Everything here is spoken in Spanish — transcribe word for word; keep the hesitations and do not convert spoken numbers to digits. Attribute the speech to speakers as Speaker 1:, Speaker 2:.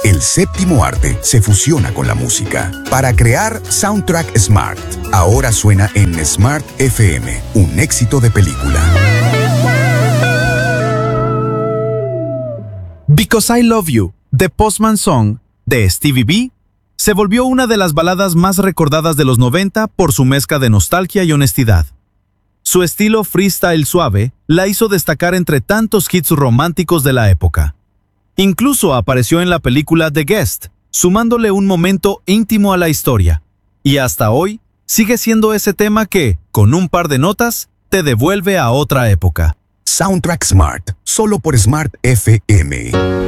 Speaker 1: El séptimo arte se fusiona con la música para crear Soundtrack Smart. Ahora suena en Smart F M, un éxito de película.
Speaker 2: Because I Love You, The Postman Song, de Stevie B, se volvió una de las baladas más recordadas de los noventa por su mezcla de nostalgia y honestidad. Su estilo freestyle suave la hizo destacar entre tantos hits románticos de la época. Incluso apareció en la película The Guest, sumándole un momento íntimo a la historia. Y hasta hoy, sigue siendo ese tema que, con un par de notas, te devuelve a otra época.
Speaker 1: Soundtrack Smart, solo por Smart F M.